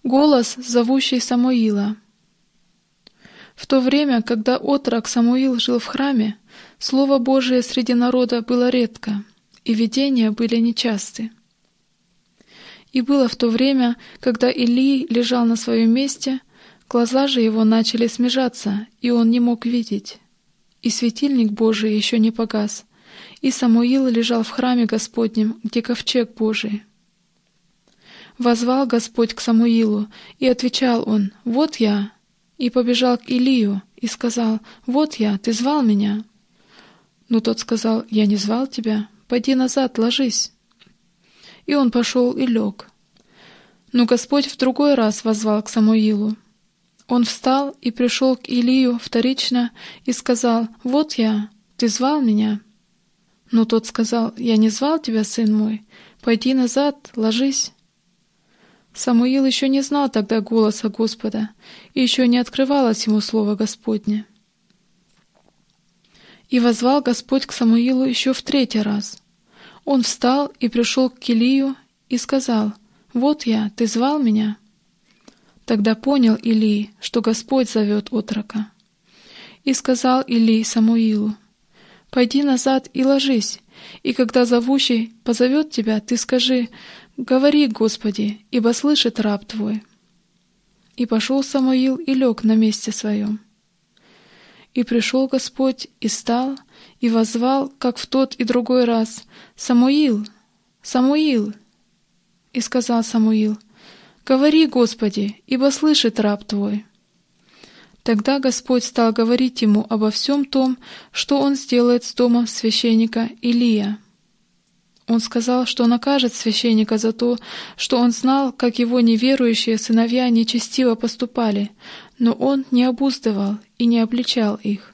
Голос, зовущий Самуила. В то время, когда отрок Самуил жил в храме, Слово Божие среди народа было редко, и видения были нечасты. И было в то время, когда Илий лежал на своем месте, глаза же его начали смежаться, и он не мог видеть. И светильник Божий еще не погас, и Самуил лежал в храме Господнем, где ковчег Божий. Воззвал Господь к Самуилу, и отвечал он: «Вот я». И побежал к Илию, и сказал: «Вот я, ты звал меня?» Но тот сказал: «Я не звал тебя, пойди назад, ложись». И он пошел и лег. Но Господь в другой раз воззвал к Самуилу. Он встал и пришел к Илию вторично и сказал: «Вот я, ты звал меня?» Но тот сказал: «Я не звал тебя, сын мой, пойди назад, ложись». Самуил еще не знал тогда голоса Господа, и еще не открывалось ему слово Господне. И воззвал Господь к Самуилу еще в третий раз. Он встал и пришел к Илию и сказал: «Вот я, ты звал меня?» Тогда понял Илий, что Господь зовет отрока. И сказал Илий Самуилу: «Пойди назад и ложись, и когда зовущий позовет тебя, ты скажи: говори, Господи, ибо слышит раб твой». И пошел Самуил и лег на месте своем. И пришел Господь, и стал, и воззвал, как в тот и другой раз: «Самуил, Самуил!» И сказал Самуил: «Говори, Господи, ибо слышит раб твой». Тогда Господь стал говорить ему обо всем том, что он сделает с домом священника Илия. Он сказал, что накажет священника за то, что он знал, как его неверующие сыновья нечестиво поступали, но он не обуздывал и не обличал их.